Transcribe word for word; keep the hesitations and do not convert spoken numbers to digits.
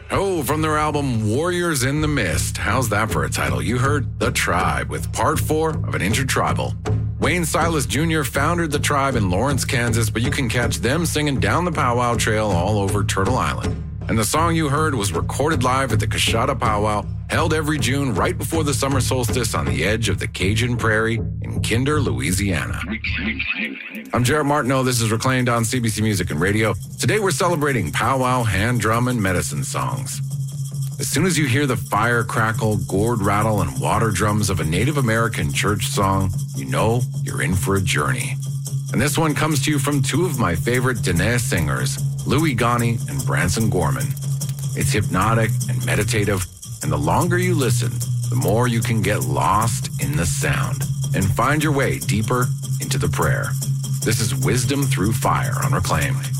Oh, from their album Warriors in the Mist. How's that for a title? You heard The Tribe with part four of an intertribal. Wayne Silas Junior founded The Tribe in Lawrence, Kansas, but you can catch them singing down the powwow trail all over Turtle Island. And the song you heard was recorded live at the Coshada Powwow, held every June right before the summer solstice on the edge of the Cajun Prairie in Kinder, Louisiana. I'm Jared Martineau. This is Reclaimed on C B C Music and Radio. Today we're celebrating powwow, hand drum, and medicine songs. As soon as you hear the fire crackle, gourd rattle, and water drums of a Native American church song, you know you're in for a journey. And this one comes to you from two of my favorite Dene singers, Louie Ghani and Branson Gorman. It's hypnotic and meditative, and the longer you listen, the more you can get lost in the sound and find your way deeper into the prayer. This is Wisdom Through Fire on Reclaim.